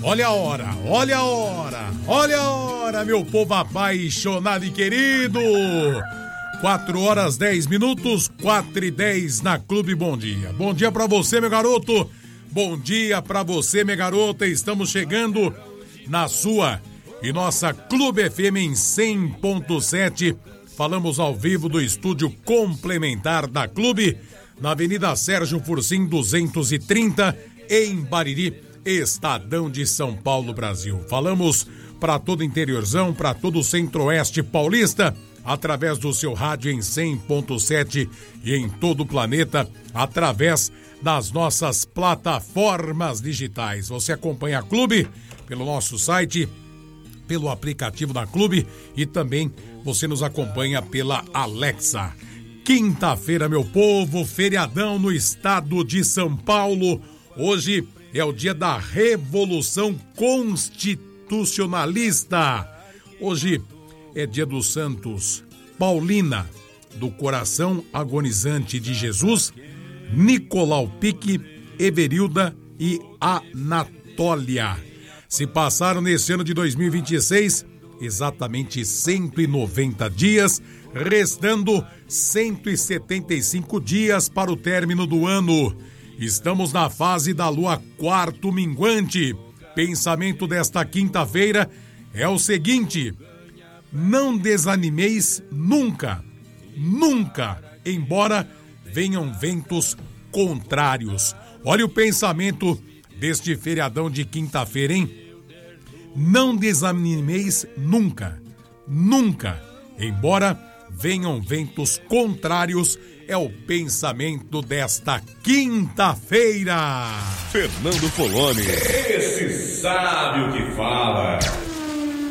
Olha a hora, olha a hora, olha a hora, meu povo apaixonado e querido. 4h10, 4h10 na Clube Bom Dia. Bom dia pra você, meu garoto. Bom dia pra você, minha garota. Estamos chegando na sua e nossa Clube FM em 100.7. Falamos ao vivo do estúdio complementar da Clube, na Avenida Sérgio Fursim 230, em Bariri, Estadão de São Paulo, Brasil. Falamos para todo o interiorzão, para todo o centro-oeste paulista, através do seu rádio em 100.7 e em todo o planeta, através das nossas plataformas digitais. Você acompanha a Clube pelo nosso site, pelo aplicativo da Clube e também você nos acompanha pela Alexa. Quinta-feira, meu povo, feriadão no estado de São Paulo. Hoje é o dia da Revolução Constitucionalista. Hoje é dia dos santos Paulina, do Coração Agonizante de Jesus, Nicolau Pique, Everilda e Anatólia. Se passaram nesse ano de 2026 exatamente 190 dias, restando 175 dias para o término do ano. Estamos na fase da lua quarto minguante. Pensamento desta quinta-feira é o seguinte: não desanimeis nunca, nunca, embora venham ventos contrários. Olha o pensamento deste feriadão de quinta-feira, hein? Não desanimeis nunca, nunca, embora venham ventos contrários, é o pensamento desta quinta-feira. Fernando Poloni. Esse sabe o que fala.